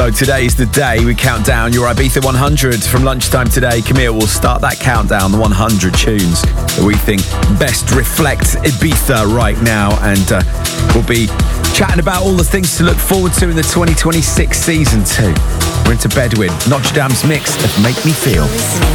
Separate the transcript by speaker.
Speaker 1: So today is the day we count down your Ibiza 100 from lunchtime today. Camille will start that countdown, the 100 tunes that we think best reflect Ibiza right now. And we'll be chatting about all the things to look forward to in the 2026 season too. We're into bed with Notre Dame's mix of Make Me Feel.